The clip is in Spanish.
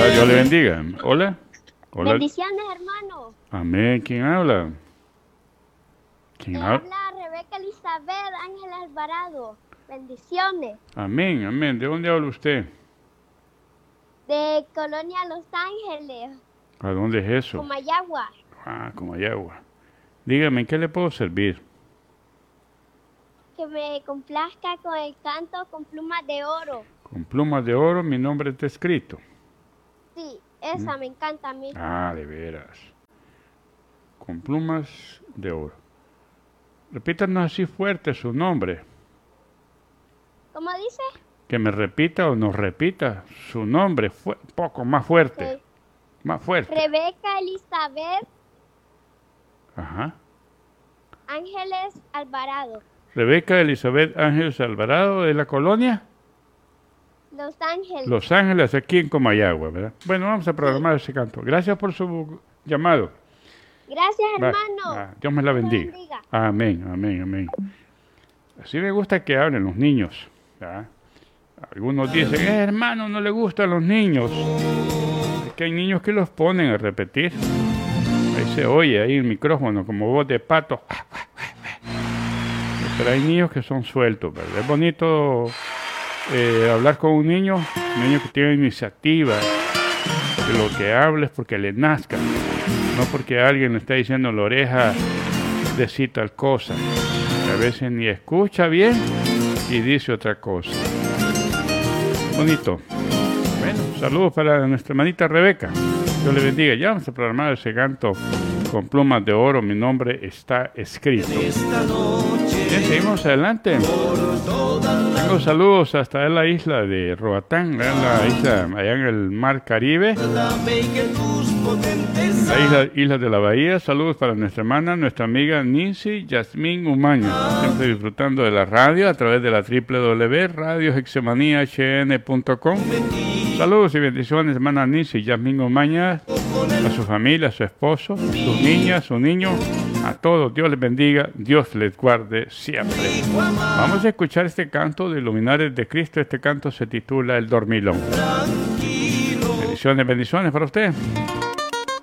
Hola, Dios le bendiga. Hola. Hola. Bendiciones, hermano. Amén. ¿Quién habla? ¿Quién habla? Habla Rebeca Elizabeth Ángel Alvarado. Bendiciones. Amén, amén. ¿De dónde habla usted? De Colonia Los Ángeles, ¿A dónde es eso? Comayagua. Ah, Comayagua. Dígame, ¿en qué le puedo servir? Que me complazca con el canto con plumas de oro. Con plumas de oro, mi nombre está escrito. Sí, esa me encanta a mí. Ah, de veras. Con plumas de oro. Repítanos así fuerte su nombre. ¿Cómo dice? Que me repita o nos repita su nombre poco más fuerte. Ok. Más fuerte. Rebeca Elizabeth Ajá. Ángeles Alvarado. Rebeca Elizabeth Ángeles Alvarado de la colonia Los Ángeles. Los Ángeles, aquí en Comayagua, ¿verdad? Bueno, vamos a programar ese canto. Gracias por su llamado. Gracias, Va, hermano. Dios me la bendiga. Amén, amén, amén. Así me gusta que hablen los niños, ¿verdad? Algunos dicen, hermano, no le gustan los niños. Es que hay niños que los ponen a repetir. Ahí se oye, ahí el micrófono, como voz de pato. Pero hay niños que son sueltos, ¿verdad? Es bonito hablar con un niño que tiene iniciativa, que lo que hable es porque le nazca, no porque alguien le está diciendo en la oreja, decir tal cosa. A veces ni escucha bien y dice otra cosa. Bonito. Bueno, saludos para nuestra hermanita Rebeca. Dios le bendiga. Ya vamos a programar ese canto con plumas de oro. Mi nombre está escrito. Bien, seguimos adelante. Tengo saludos hasta en la isla de Roatán, la isla allá en el mar Caribe, la isla de la Bahía. Saludos para nuestra hermana, nuestra amiga Nancy Yasmín Umaña, siempre disfrutando de la radio a través de la www.radiohexemaniahn.com. Saludos y bendiciones, hermana Nancy Yasmín Umaña, a su familia, a su esposo, sus niñas, su niño, a todos. Dios les bendiga, Dios les guarde siempre. Vamos a escuchar este canto de Luminares de Cristo. Este canto se titula El Dormilón. Bendiciones, bendiciones para usted.